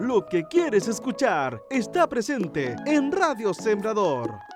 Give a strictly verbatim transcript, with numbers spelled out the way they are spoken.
Lo que quieres escuchar está presente en Radio Sembrador.